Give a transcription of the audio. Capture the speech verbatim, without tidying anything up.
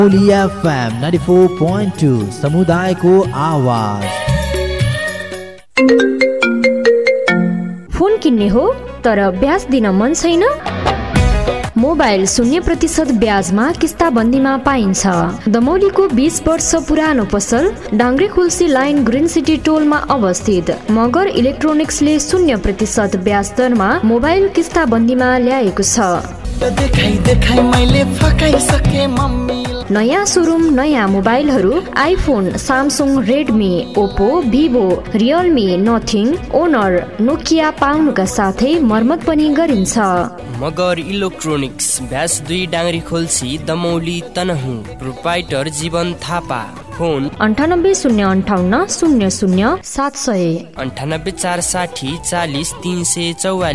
FM ninety four point two समुदायको आवाज। Phone किन्ने हो तर ब्याज दिन मन छैन? मोबाइल शून्य प्रतिशत ब्याजमा किस्ताबन्दीमा पाइन्छ। दमौलीको बीस वर्ष पुरानो पसल डाङ्ग्रे खुल्सी लाइन ग्रिन सिटी टोलमा अवस्थित मगर इलेक्ट्रोनिक्सले शून्य प्रतिशत ब्याज दरमा मोबाइल किस्ताबन्दीमा ल्याएको छ। देखाई देखाई मैले फकाइसके मम्मी। नयाँ सोरुम, नयाँ मोबाइलहरू iPhone, Samsung, Redmi, Oppo, Vivo, Realme, nothing, owner, Nokia पाउनुका साथै मर्मत पनि गरिन्छ। मगर इलेक्ट्रोनिक्स, ब्यास दुई डाङ्ग्री खोल्सी, दमौली, तनहुँ। प्रोप्राइटर जीवन थापा। फोन अन्ठानब्बे शून्य अन्ठाउन्न शून्य शून्य सात सय, अन्ठानब्बे चार साठी चालिस तीन सय चौवालिस।